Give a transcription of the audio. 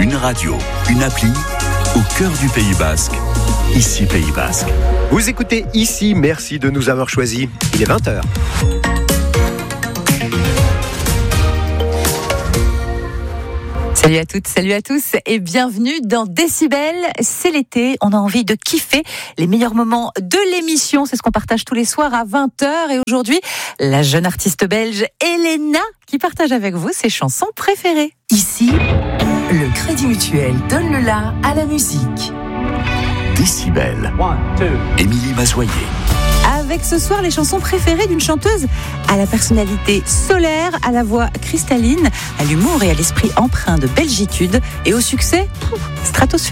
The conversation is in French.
Une radio, une appli, au cœur du Pays Basque. Ici Pays Basque. Vous écoutez Ici, merci de nous avoir choisis. Il est 20h. Salut à toutes, salut à tous et bienvenue dans Décibel. C'est l'été, on a envie de kiffer les meilleurs moments de l'émission. C'est ce qu'on partage tous les soirs à 20h. Et aujourd'hui, la jeune artiste belge Elena qui partage avec vous ses chansons préférées. Ici, le Crédit Mutuel donne le la à la musique. Décibel. Émilie Mazoyer. Avec ce soir les chansons préférées d'une chanteuse à la personnalité solaire, à la voix cristalline, à l'humour et à l'esprit empreint de belgitude et au succès stratosphérique.